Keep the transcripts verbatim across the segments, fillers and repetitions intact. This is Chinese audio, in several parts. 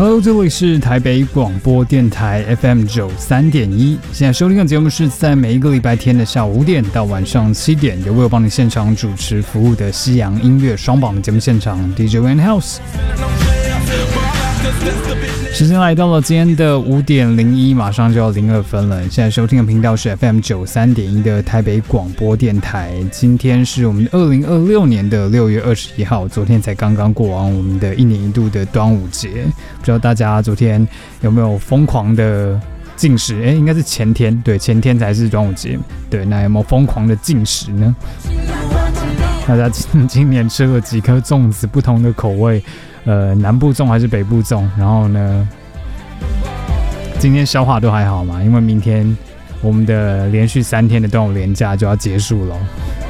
Hello， 这里是台北广播电台 F M 九十三点一。现在收听的节目是在每一个礼拜天的下午五点到晚上七点，由我帮你现场主持服务的西洋音乐双榜的节目现场 D J Van House。时间来到了今天的五点零一，马上就要零二分了。现在收听的频道是 F M 九十三点一 的台北广播电台。今天是我们二零二六年的六月二十一号，昨天才刚刚过完我们的一年一度的端午节。不知道大家昨天有没有疯狂的进食？哎、欸，应该是前天，对，前天才是端午节。对，那有没有疯狂的进食呢？大家今年吃了几颗粽子，不同的口味。呃，南部粽还是北部粽？然后呢，今天消化都还好嘛？因为明天我们的连续三天的端午连假就要结束了。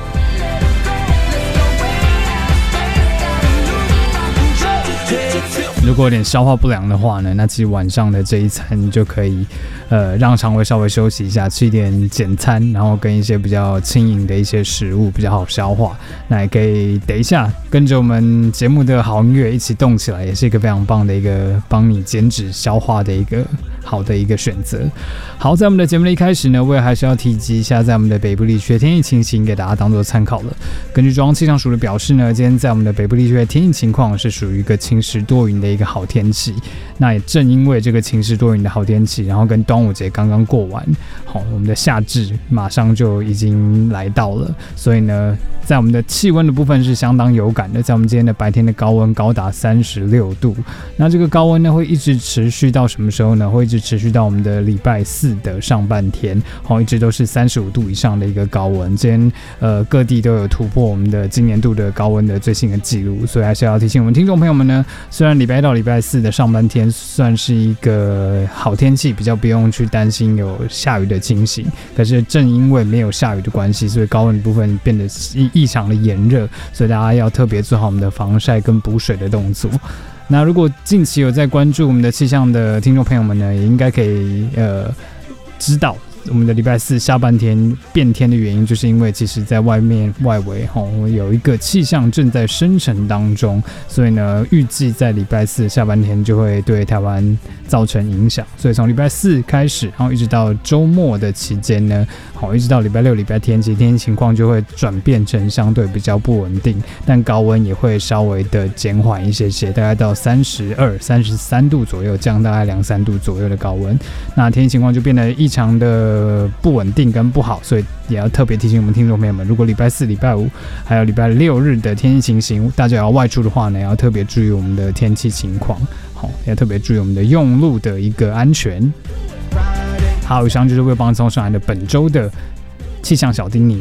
如果有点消化不良的话呢，那其实晚上的这一餐就可以，呃，让肠胃稍微休息一下，吃一点简餐，然后跟一些比较轻盈的一些食物比较好消化。那也可以等一下跟着我们节目的好音乐一起动起来，也是一个非常棒的一个帮你减脂消化的一个好的一个选择。好，在我们的节目的一开始呢，我也还是要提及一下，在我们的北部地区的天气情形，给大家当做参考了。根据中央气象署的表示呢，今天在我们的北部地区的天气情况是属于一个晴时多云的一个好天气。那也正因为这个晴时多云的好天气，然后跟端午节刚刚过完，好，我们的夏至马上就已经来到了，所以呢，在我们的气温的部分是相当有感的。在我们今天的白天的高温高达三十六度，那这个高温呢会一直持续到什么时候呢？会一直持续到我们的礼拜四的上半天，好，一直都是三十五度以上的一个高温。今天呃各地都有突破我们的今年度的高温的最新的记录，所以还是要提醒我们听众朋友们呢，虽然礼拜一到礼拜四的上半天算是一个好天气，比较不用去担心有下雨的情形，可是正因为没有下雨的关系，所以高温的部分变得异常的炎热，所以大家要特别做好我们的防晒跟补水的动作。那如果近期有在关注我们的气象的听众朋友们呢，也应该可以呃知道我们的礼拜四下半天变天的原因，就是因为其实在外面外围有一个气象正在生成当中，所以呢预计在礼拜四下半天就会对台湾造成影响。所以从礼拜四开始，然后一直到周末的期间呢，好，一直到礼拜六礼拜天，其实天气情况就会转变成相对比较不稳定，但高温也会稍微的减缓一些些，大概到三十二、三十三度左右，降大概两三度左右的高温。那天气情况就变得异常的呃，不稳定跟不好，所以也要特别提醒我们听众朋友们，如果礼拜四、礼拜五还有礼拜六日的天气情形，大家要外出的话呢，要特别注意我们的天气情况，好，要特别注意我们的用路的一个安全。好，以上就是为帮你送上来的本周的气象小叮咛。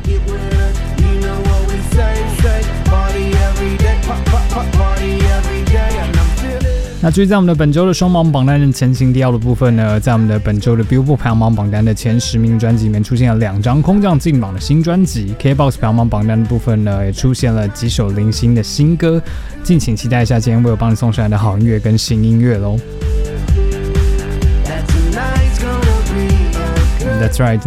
那至于在我们的本周的双榜榜单的前行第二的部分呢，在我们的本周的 Billboard 排行榜榜单的前十名专辑里面出现了两张空降进榜的新专辑 ，K B O X 排行榜榜单的部分呢也出现了几首零星的新歌，敬请期待一下今天为我帮你送上来的好音乐跟新音乐喽。That's right。